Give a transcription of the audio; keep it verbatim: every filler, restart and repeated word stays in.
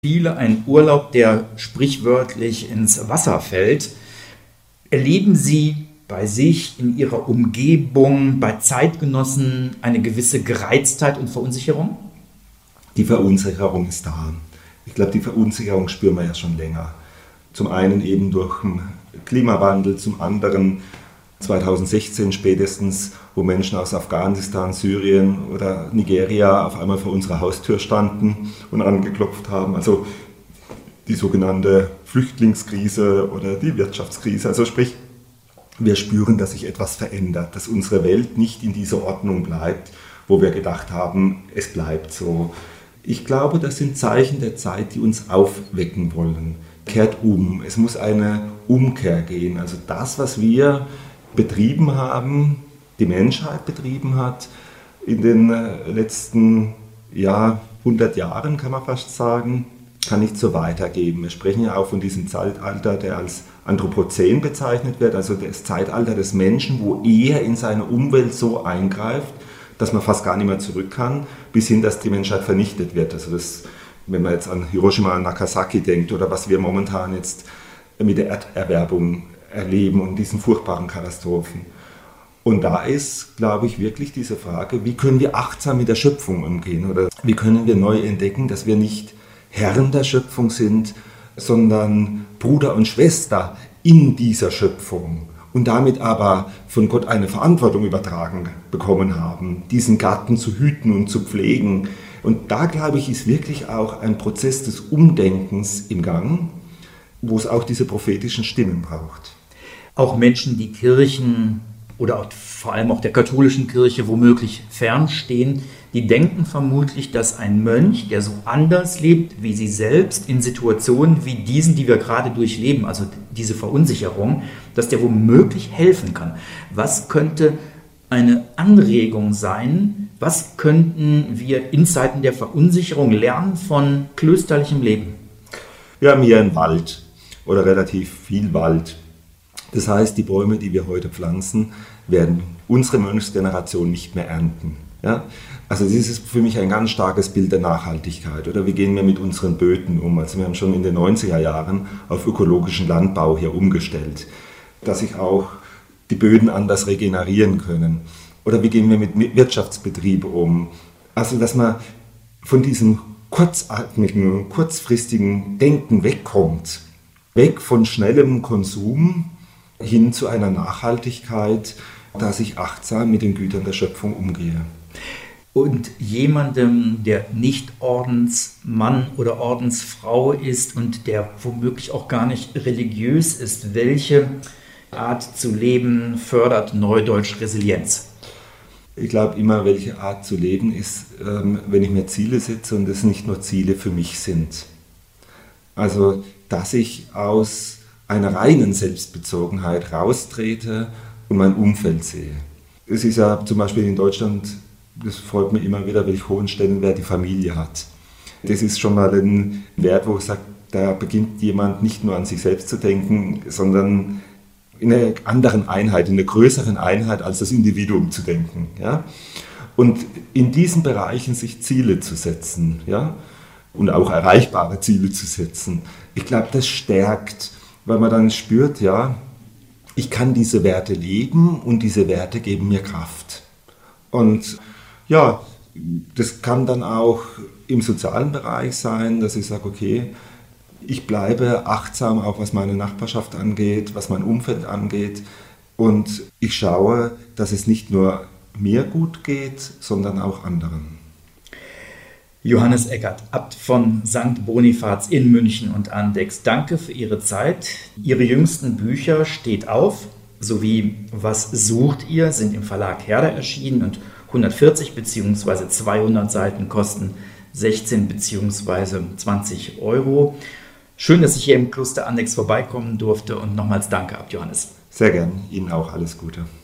Viele einen Urlaub, der sprichwörtlich ins Wasser fällt. Erleben Sie bei sich, in Ihrer Umgebung, bei Zeitgenossen eine gewisse Gereiztheit und Verunsicherung? Die Verunsicherung ist da. Ich glaube, die Verunsicherung spüren wir ja schon länger. Zum einen eben durch den Klimawandel, zum anderen zweitausendsechzehn spätestens, wo Menschen aus Afghanistan, Syrien oder Nigeria auf einmal vor unserer Haustür standen und angeklopft haben. Also die sogenannte Flüchtlingskrise oder die Wirtschaftskrise. Also sprich, wir spüren, dass sich etwas verändert, dass unsere Welt nicht in dieser Ordnung bleibt, wo wir gedacht haben, es bleibt so. Ich glaube, das sind Zeichen der Zeit, die uns aufwecken wollen. Kehrt um. Es muss eine Umkehr gehen. Also das, was wir betrieben haben, die Menschheit betrieben hat, in den letzten ja, hundert Jahren, kann man fast sagen, kann nicht so weitergehen. Wir sprechen ja auch von diesem Zeitalter, der als Anthropozän bezeichnet wird, also das Zeitalter des Menschen, wo er in seine Umwelt so eingreift, dass man fast gar nicht mehr zurück kann, bis hin, dass die Menschheit vernichtet wird. Also das, wenn man jetzt an Hiroshima und Nagasaki denkt oder was wir momentan jetzt mit der Erderwärmung erleben und diesen furchtbaren Katastrophen. Und da ist, glaube ich, wirklich diese Frage, wie können wir achtsam mit der Schöpfung umgehen oder wie können wir neu entdecken, dass wir nicht Herren der Schöpfung sind, sondern Bruder und Schwester in dieser Schöpfung und damit aber von Gott eine Verantwortung übertragen bekommen haben, diesen Garten zu hüten und zu pflegen. Und da, glaube ich, ist wirklich auch ein Prozess des Umdenkens im Gang, wo es auch diese prophetischen Stimmen braucht. Auch Menschen, die Kirchen oder auch vor allem auch der katholischen Kirche womöglich fernstehen, die denken vermutlich, dass ein Mönch, der so anders lebt wie sie selbst, in Situationen wie diesen, die wir gerade durchleben, also diese Verunsicherung, dass der womöglich helfen kann. Was könnte eine Anregung sein? Was könnten wir in Zeiten der Verunsicherung lernen von klösterlichem Leben? Wir haben hier einen Wald oder relativ viel Wald. Das heißt, die Bäume, die wir heute pflanzen, werden unsere Mönchsgeneration nicht mehr ernten. Ja? Also das ist für mich ein ganz starkes Bild der Nachhaltigkeit. Oder wie gehen wir mit unseren Böden um? Also wir haben schon in den neunziger Jahren auf ökologischen Landbau hier umgestellt, dass sich auch die Böden anders regenerieren können. Oder wie gehen wir mit Wirtschaftsbetrieben um? Also dass man von diesem kurzatmigen, kurzfristigen Denken wegkommt, weg von schnellem Konsum hin zu einer Nachhaltigkeit, dass ich achtsam mit den Gütern der Schöpfung umgehe. Und jemandem, der nicht Ordensmann oder Ordensfrau ist und der womöglich auch gar nicht religiös ist, welche Art zu leben fördert Neudeutsch Resilienz? Ich glaube immer, welche Art zu leben ist, wenn ich mir Ziele setze und es nicht nur Ziele für mich sind. Also, dass ich aus einer reinen Selbstbezogenheit raustrete und mein Umfeld sehe. Es ist ja zum Beispiel in Deutschland, das freut mich immer wieder, welch hohen Stellenwert die Familie hat. Das ist schon mal ein Wert, wo ich sage, da beginnt jemand nicht nur an sich selbst zu denken, sondern in einer anderen Einheit, in einer größeren Einheit als das Individuum zu denken. Ja? Und in diesen Bereichen sich Ziele zu setzen, ja? Und auch erreichbare Ziele zu setzen, ich glaube, das stärkt, weil man dann spürt, ja, ich kann diese Werte leben und diese Werte geben mir Kraft. Und ja, das kann dann auch im sozialen Bereich sein, dass ich sage, okay, ich bleibe achtsam, auch was meine Nachbarschaft angeht, was mein Umfeld angeht. Und ich schaue, dass es nicht nur mir gut geht, sondern auch anderen. Johannes Eckert, Abt von Sankt Bonifaz in München und Andechs, danke für Ihre Zeit. Ihre jüngsten Bücher Steht auf sowie Was sucht ihr sind im Verlag Herder erschienen und hundertvierzig bzw. zweihundert Seiten kosten sechzehn bzw. zwanzig Euro. Schön, dass ich hier im Kloster Andechs vorbeikommen durfte und nochmals danke, Abt Johannes. Sehr gern, Ihnen auch alles Gute.